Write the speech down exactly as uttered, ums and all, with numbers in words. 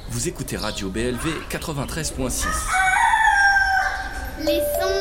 Vous écoutez Radio B L V quatre-vingt-treize point six. Les sons